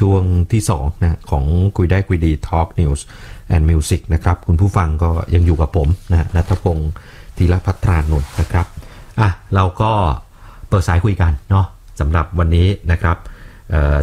ช่วงที่2นะของคุยได้คุยดี Talk News and Music นะครับคุณผู้ฟังก็ยังอยู่กับผมนะณัฐพงศ์ธีรภัทรานนท์นะครับเราก็เปิดสายคุยกันเนาะสำหรับวันนี้นะครับ